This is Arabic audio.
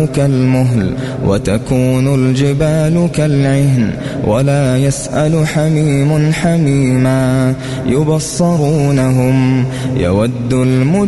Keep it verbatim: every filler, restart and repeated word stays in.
كالمهل وتكون الجبال كالعهن ولا يسأل حميم حميما يبصرونهم يود المجرم